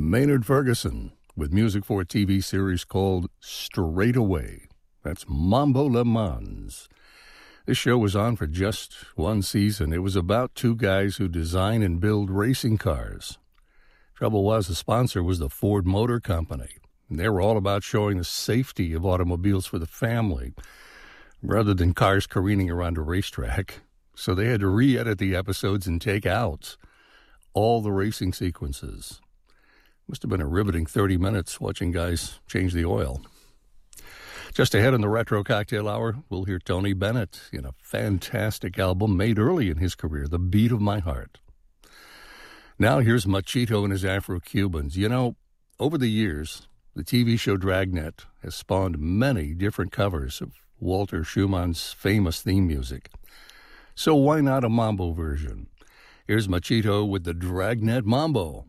Maynard Ferguson with music for a TV series called Straight Away. That's Mambo Le Mans. This show was on for just one season. It was about two guys who design and build racing cars. Trouble was, the sponsor was the Ford Motor Company. And they were all about showing the safety of automobiles for the family, rather than cars careening around a racetrack. So they had to re-edit the episodes and take out all the racing sequences. Must have been a riveting 30 minutes watching guys change the oil. Just ahead in the Retro Cocktail Hour, we'll hear Tony Bennett in a fantastic album made early in his career, The Beat of My Heart. Now here's Machito and his Afro-Cubans. You know, over the years, the TV show Dragnet has spawned many different covers of Walter Schumann's famous theme music. So why not a mambo version? Here's Machito with the Dragnet Mambo.